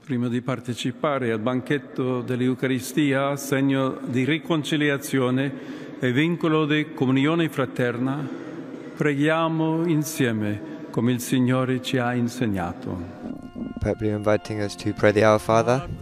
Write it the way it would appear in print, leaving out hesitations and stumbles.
Prima di partecipare al banchetto dell'Eucaristia, segno di riconciliazione e vincolo di comunione fraterna, preghiamo insieme come il Signore ci ha insegnato. Perhaps inviting us to pray the Our Father.